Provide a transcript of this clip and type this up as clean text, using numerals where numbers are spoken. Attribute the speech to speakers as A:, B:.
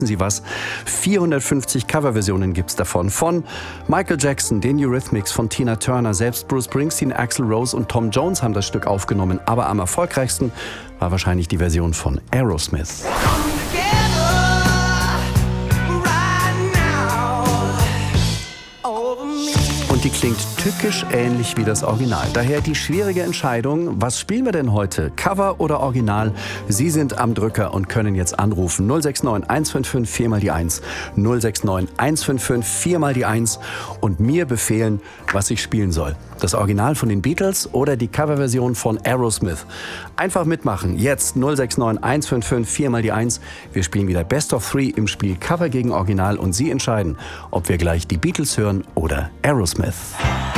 A: Sie was? 450 Coverversionen gibt's davon. Von Michael Jackson, den Eurythmics, von Tina Turner, selbst Bruce Springsteen, Axl Rose und Tom Jones haben das Stück aufgenommen. Aber am erfolgreichsten war wahrscheinlich die Version von Aerosmith. Und die klingt tückisch ähnlich wie das Original. Daher die schwierige Entscheidung, was spielen wir denn heute? Cover oder Original? Sie sind am Drücker und können jetzt anrufen. 069 155 4 mal die 1. 069 155 4 mal die 1 und mir befehlen, was ich spielen soll. Das Original von den Beatles oder die Coverversion von Aerosmith? Einfach mitmachen. Jetzt 069 155 4 mal die 1. Wir spielen wieder Best of 3 im Spiel Cover gegen Original und Sie entscheiden, ob wir gleich die Beatles hören oder Aerosmith.